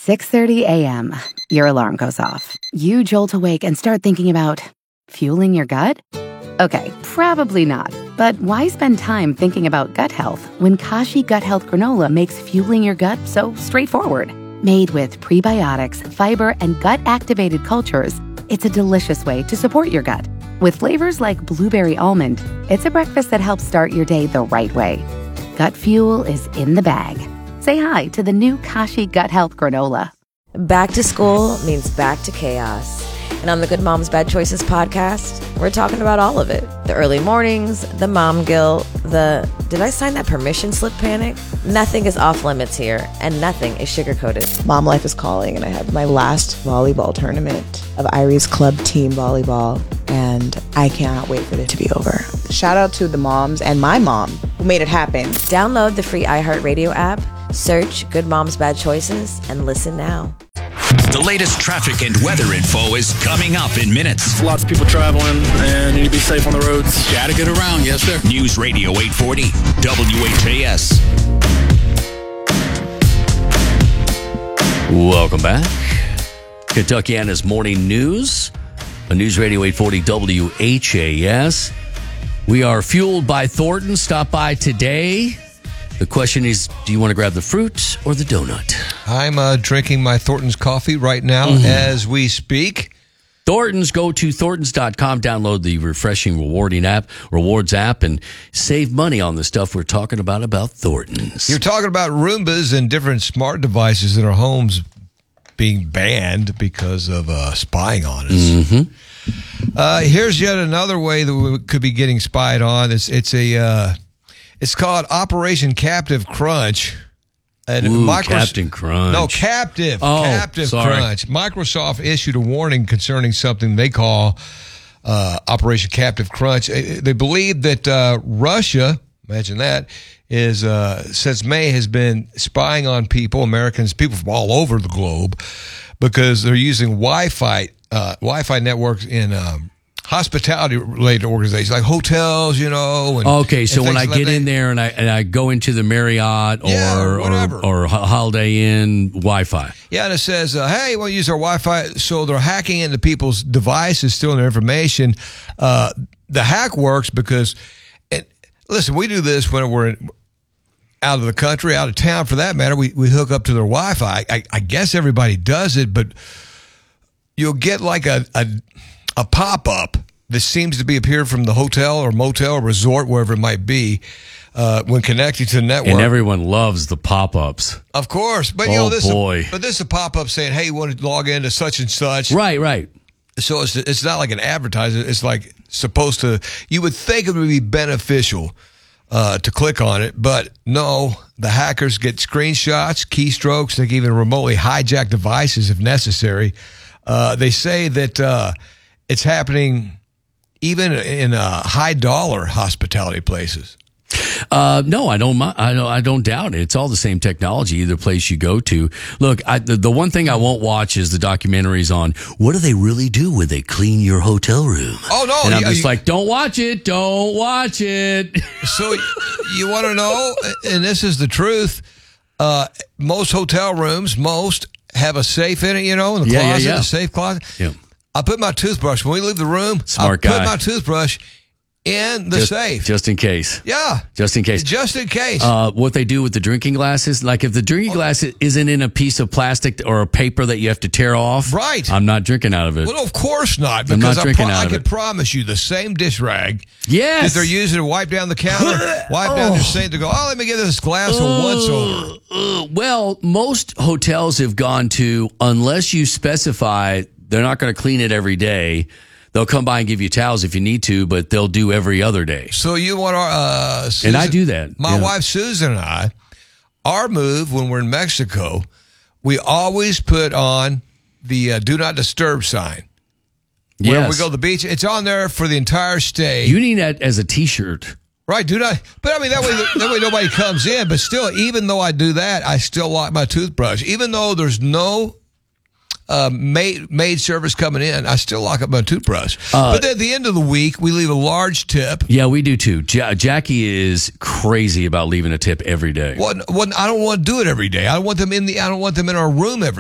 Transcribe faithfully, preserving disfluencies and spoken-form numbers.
six thirty a.m., your alarm goes off. You jolt awake and start thinking about fueling your gut? Okay, probably not. But why spend time thinking about gut health when Kashi Gut Health Granola makes fueling your gut so straightforward? Made with prebiotics, fiber, and gut-activated cultures, it's a delicious way to support your gut. With flavors like blueberry almond, it's a breakfast that helps start your day the right way. Gut fuel is in the bag. Say hi to the new Kashi Gut Health Granola. Back to school means back to chaos. And on the Good Moms Bad Choices podcast, we're talking about all of it. The early mornings, the mom guilt, the did I sign that permission slip panic? Nothing is off limits here, and nothing is sugar-coated. Mom life is calling, and I have my last volleyball tournament of Irie's club team volleyball, and I cannot wait for it to be over. Shout out to the moms and my mom who made it happen. Download the free iHeartRadio app, search Good Moms Bad Choices, and listen now. The latest traffic and weather info is coming up in minutes. Lots of people traveling, and you need to be safe on the roads. Gotta get around, yes, sir. News Radio eight forty, W H A S. Welcome back. Kentuckiana's Morning News on News Radio eight forty W H A S. We are fueled by Thornton. Stop by today. The question is, do you want to grab the fruit or the donut? I'm uh, drinking my Thornton's coffee right now mm-hmm. as we speak. Thornton's, go to Thorntons dot com, download the refreshing rewarding app, rewards app, and save money on the stuff we're talking about about Thornton's. You're talking about Roombas and different smart devices in our homes being banned because of uh, spying on us. Mm-hmm. Uh, here's yet another way that we could be getting spied on. It's, it's a... Uh, It's called Operation Captive Crunch. And Ooh, Micros- Captain Crunch. No, Captive. Oh, Captive sorry. Crunch. Microsoft issued a warning concerning something they call uh, Operation Captive Crunch. They believe that uh, Russia, imagine that, is uh, since May has been spying on people, Americans, people from all over the globe, because they're using Wi-Fi, uh, Wi-Fi networks in um, hospitality-related organizations, like hotels, you know. And, okay, so and when I like get that. in there and I and I go into the Marriott or Yeah, or whatever. or, or Holiday Inn Wi-Fi. Yeah, and it says, uh, hey, you want to use our Wi-Fi? So they're hacking into people's devices, stealing their information. Uh, the hack works because, and listen, we do this when we're in, out of the country, out of town for that matter. We, we hook up to their Wi-Fi. I, I guess everybody does it, but you'll get like a... a A pop-up that seems to be appeared from the hotel or motel or resort, wherever it might be, uh, when connecting to the network. And everyone loves the pop-ups. Of course. But, you oh, know, this boy. Is a, but this is a pop-up saying, hey, you want to log into such and such. Right, right. So it's, it's not like an advertiser. It's like supposed to, you would think it would be beneficial uh, to click on it. But no, the hackers get screenshots, keystrokes. They can even remotely hijack devices if necessary. Uh, they say that... Uh, It's happening even in uh, high-dollar hospitality places. Uh, no, I don't. I don't. I don't doubt it. It's all the same technology, either place you go to. Look, I, the, the one thing I won't watch is the documentaries on what do they really do when they clean your hotel room. Oh no! And I'm yeah, just you, like, don't watch it. Don't watch it. So you want to know, and this is the truth. Uh, most hotel rooms, most have a safe in it. You know, in the Yeah, yeah, closet, yeah. a safe closet. Yeah. I put my toothbrush when we leave the room. Smart I guy. put my toothbrush in the just, safe. just in case. Yeah, Just in case. just in case. Uh, what they do with the drinking glasses, like if the drinking glass isn't in a piece of plastic or a paper that you have to tear off, Right. I'm not drinking out of it. Well, of course not, I'm because not I, drinking pro- out I of can it. promise you the same dish rag Yes. that they're using to wipe down the counter, wipe down their sink to go, oh, let me get this glass of once over. Uh, well, most hotels have gone to, unless you specify they're not going to clean it every day, they'll come by and give you towels if you need to, but they'll do every other day. So you want our, uh, Susan, And I do that. My yeah. wife Susan and I, our move when we're in Mexico, we always put on the uh, do not disturb sign. When Yes. we go to the beach, it's on there for the entire stay. You need that as a T-shirt. Right, do not. But I mean, that way, that way nobody comes in. But still, even though I do that, I still lock my toothbrush. Even though there's no uh, maid, maid service coming in, I still lock up my toothbrush. Uh, but then at the end of the week, we leave a large tip. Yeah, we do too. Ja- Jackie is crazy about leaving a tip every day. Well, well, I don't want to do it every day. I don't want them in the. I don't want them in our room every